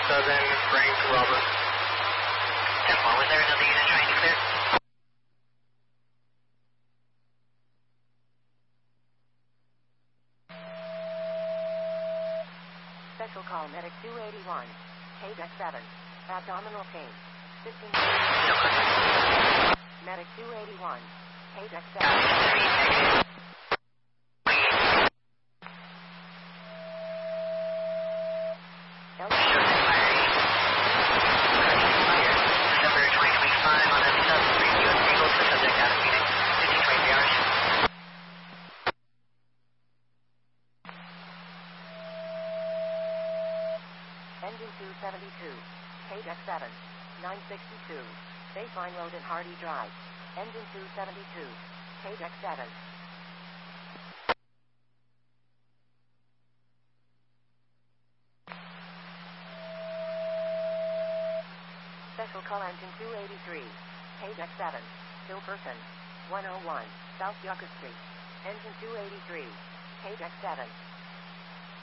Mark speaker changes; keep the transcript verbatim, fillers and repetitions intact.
Speaker 1: seven, Frank Robert.
Speaker 2: ten four, was there another unit trying to clear?
Speaker 3: Special call medic two eighty-one, K D E C seven, abdominal pain, fifteen.
Speaker 2: No contact.
Speaker 3: Medic two eighty-one, K D E C
Speaker 2: Got
Speaker 3: seven.
Speaker 2: it, three negative.
Speaker 3: L-
Speaker 2: Shows expiry. Correction expired. December twenty twenty-five on a sub three U S Eagle for subject out of Phoenix. fifteen twenty-three hours.
Speaker 3: Engine two seventy-two, K D E C seven, nine sixty-two, Baseline Road and Hardy Drive. Engine two seventy-two, K D E C seven. Special call engine two eighty-three, K D E C seven, Still Person, one oh one, South Yucca Street. Engine two eighty-three, K D E C seven.